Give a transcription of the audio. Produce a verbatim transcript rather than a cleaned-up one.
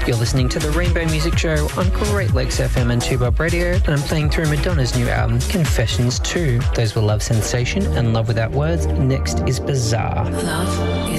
You're listening to the Rainbow Music Show on Great Lakes F M and two Bob Radio, and I'm playing through Madonna's new album, Confessions two. Those were Love Sensation and Love Without Words. Next is Bizarre. Love